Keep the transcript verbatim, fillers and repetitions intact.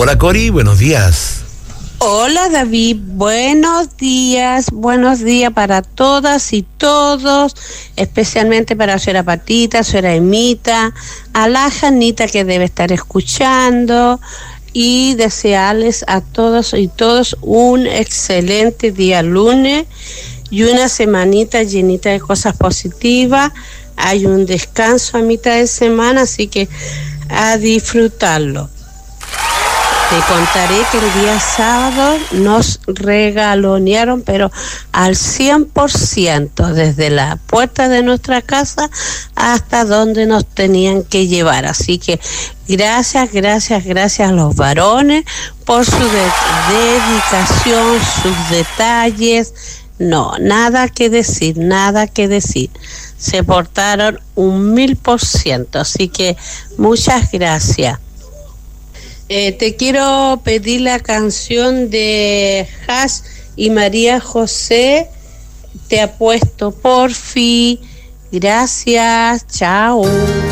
Hola Cori, buenos días. Hola David, buenos días, buenos días para todas y todos, especialmente para Sra. Patita, Sra. Emita, a la Janita que debe estar escuchando, y desearles a todos y todos un excelente día lunes y una semanita llenita de cosas positivas. Hay un descanso a mitad de semana, así que a disfrutarlo. Te contaré que el día sábado nos regalonearon, pero al cien por ciento, desde la puerta de nuestra casa hasta donde nos tenían que llevar. Así que gracias, gracias, gracias a los varones por su de- dedicación, sus detalles. No, nada que decir, nada que decir. Se portaron un mil por ciento, así que muchas gracias. Eh, te quiero pedir la canción de Has y María José, Te apuesto, porfi. Gracias, chao.